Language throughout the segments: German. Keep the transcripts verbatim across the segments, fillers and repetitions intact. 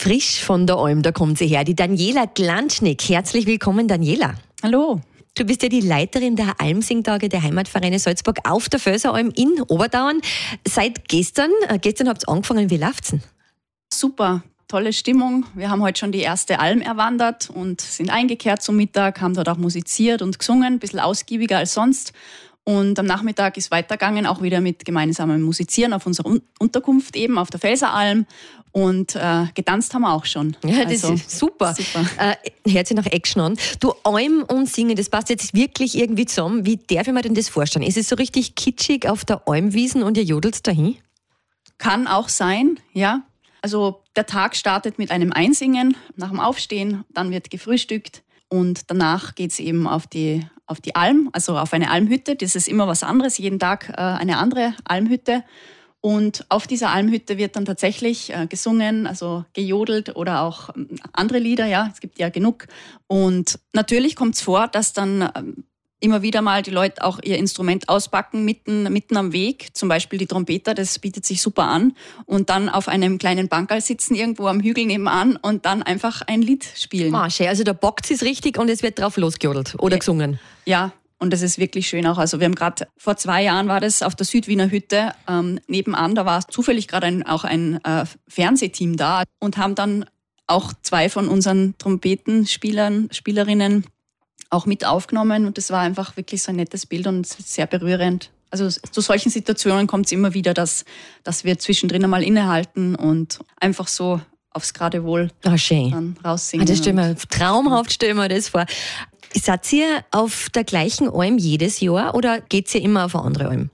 Frisch von der Alm, da kommt sie her, die Daniela Glantschnik. Herzlich willkommen, Daniela. Hallo. Du bist ja die Leiterin der Almsingtage der Heimatvereine Salzburg auf der Völseralm in Oberdauern. Seit gestern, äh, gestern habt ihr angefangen, wie läuft's denn? Super, tolle Stimmung. Wir haben heute schon die erste Alm erwandert und sind eingekehrt zum Mittag, haben dort auch musiziert und gesungen, ein bisschen ausgiebiger als sonst. Und am Nachmittag ist weitergegangen, auch wieder mit gemeinsamem Musizieren auf unserer Un- Unterkunft eben, auf der Felseralm. Und äh, getanzt haben wir auch schon. Ja, das also, ist super. super. Äh, hört sich nach Action an. Du, Alm und Singen, das passt jetzt wirklich irgendwie zusammen. Wie darf ich mir denn das vorstellen? Ist es so richtig kitschig auf der Almwiesen und ihr jodelt dahin? Kann auch sein, ja. Also der Tag startet mit einem Einsingen nach dem Aufstehen, dann wird gefrühstückt und danach geht es eben auf die, auf die Alm, also auf eine Almhütte. Das ist immer was anderes, jeden Tag äh, eine andere Almhütte. Und auf dieser Almhütte wird dann tatsächlich äh, gesungen, also gejodelt oder auch ähm, andere Lieder, ja, es gibt ja genug. Und natürlich kommt es vor, dass dann ähm, immer wieder mal die Leute auch ihr Instrument auspacken, mitten, mitten am Weg, zum Beispiel die Trompeter, das bietet sich super an. Und dann auf einem kleinen Bankerl sitzen, irgendwo am Hügel nebenan und dann einfach ein Lied spielen. Ah, schön. Also da bockt es richtig und es wird drauf losgejodelt oder Ja. gesungen. Ja. Und das ist wirklich schön auch. Also wir haben gerade, vor zwei Jahren war das auf der Südwiener Hütte ähm, nebenan, da war zufällig gerade ein, auch ein äh, Fernsehteam da und haben dann auch zwei von unseren Trompetenspielern, Spielerinnen auch mit aufgenommen. Und das war einfach wirklich so ein nettes Bild und sehr berührend. Also zu solchen Situationen kommt es immer wieder, dass, dass wir zwischendrin einmal innehalten und einfach so aufs Geradewohl Ah, schön. dann raussingen. Ah, das stell mir, traumhaft stell mir das vor. Seid ihr auf der gleichen Alm jedes Jahr oder geht ihr immer auf eine andere Alm?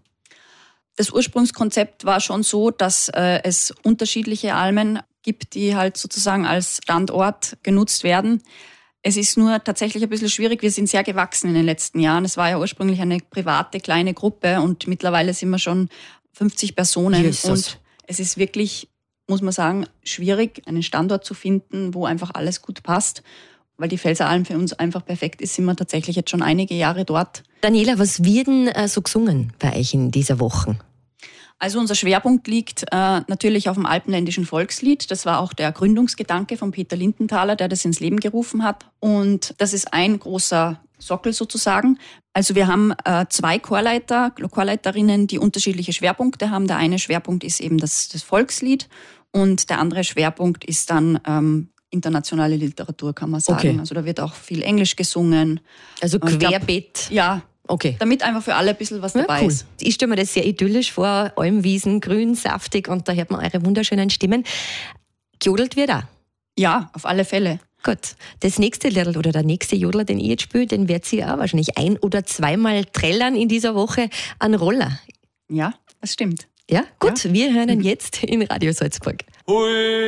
Das Ursprungskonzept war schon so, dass äh, es unterschiedliche Almen gibt, die halt sozusagen als Standort genutzt werden. Es ist nur tatsächlich ein bisschen schwierig. Wir sind sehr gewachsen in den letzten Jahren. Es war ja ursprünglich eine private kleine Gruppe und mittlerweile sind wir schon fünfzig Personen. Jesus. Und es ist wirklich, muss man sagen, schwierig, einen Standort zu finden, wo einfach alles gut passt. Weil die Felseralm für uns einfach perfekt ist, sind wir tatsächlich jetzt schon einige Jahre dort. Daniela, was wird denn äh, so gesungen bei euch in dieser Woche? Also unser Schwerpunkt liegt äh, natürlich auf dem alpenländischen Volkslied. Das war auch der Gründungsgedanke von Peter Lindenthaler, der das ins Leben gerufen hat. Und das ist ein großer Sockel sozusagen. Also wir haben äh, zwei Chorleiter, Chorleiterinnen, die unterschiedliche Schwerpunkte haben. Der eine Schwerpunkt ist eben das, das Volkslied und der andere Schwerpunkt ist dann ähm, internationale Literatur, kann man sagen. Okay. Also da wird auch viel Englisch gesungen. Also Und ich glaub, querbeet. Ja, Okay. damit einfach für alle ein bisschen was Ja, dabei cool. ist. Ich stelle mir das sehr idyllisch vor. Almwiesen, grün, saftig und da hört man eure wunderschönen Stimmen. Gejodelt wird auch. Ja, auf alle Fälle. Gut, das nächste Lied oder der nächste Jodler, den ich jetzt spiele, den wird sie auch wahrscheinlich ein- oder zweimal trällern in dieser Woche an Roller. Ja, das stimmt. Ja, gut, wir hören ihn jetzt in Radio Salzburg. Hui.